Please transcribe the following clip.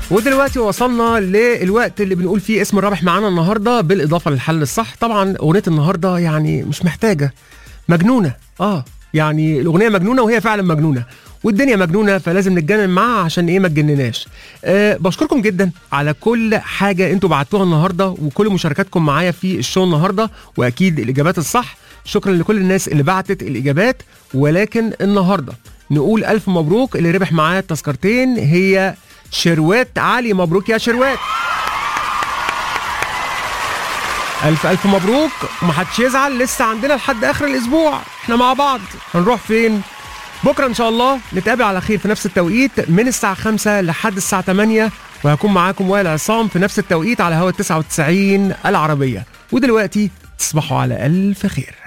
ودلوقتي وصلنا للوقت اللي بنقول فيه اسم الرابح معانا النهارده بالاضافه للحل الصح. طبعا اغنيه النهارده يعني مش محتاجه، مجنونه. يعني الاغنيه مجنونه وهي فعلا مجنونه، والدنيا مجنونه، فلازم نتجنن معاها عشان ايه ما تجنناش. بشكركم جدا على كل حاجه انتوا بعتوها النهارده وكل مشاركاتكم معايا في الشو النهارده، واكيد الاجابات الصح. شكرا لكل الناس اللي بعتت الاجابات. ولكن النهارده نقول الف مبروك، اللي ربح معاه التذكرتين هي شروات علي. مبروك يا شروات، ألف مبروك. ومحدش يزعل، لسه عندنا لحد آخر الأسبوع، احنا مع بعض. هنروح فين؟ بكرة إن شاء الله نتقابل على خير في نفس التوقيت من الساعة 5 لحد الساعة 8، وهكون معاكم وائل عصام في نفس التوقيت على هوا 99 العربية. ودلوقتي تصبحوا على ألف خير.